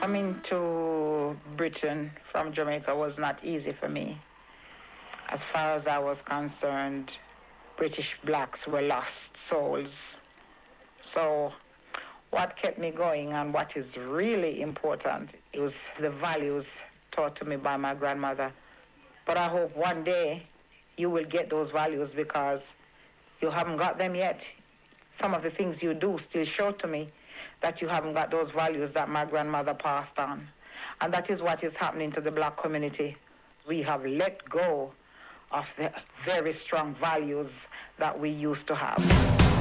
Coming to Britain from Jamaica was not easy for me. As far as I was concerned, British blacks were lost souls. So what kept me going and what is really important is the values taught to me by my grandmother. But I hope one day you will get those values because you haven't got them yet. Some of the things you do still show to me that you haven't got those values that my grandmother passed on. And that is what is happening to the black community. We have let go of the very strong values that we used to have.